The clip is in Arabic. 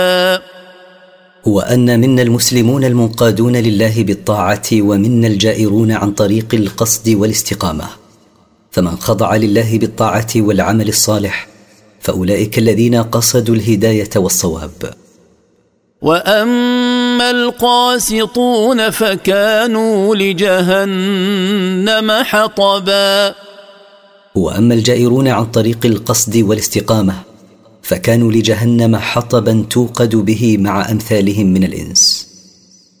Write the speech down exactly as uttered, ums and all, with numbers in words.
هو أن منا المسلمون المنقادون لله بالطاعة ومنا الجائرون عن طريق القصد والاستقامة، فمن خضع لله بالطاعة والعمل الصالح فأولئك الذين قصدوا الهداية والصواب. وأما القاسطون فكانوا لجهنم حطبا. وأما الجائرون عن طريق القصد والاستقامة فكانوا لجهنم حطبا توقد به مع أمثالهم من الإنس.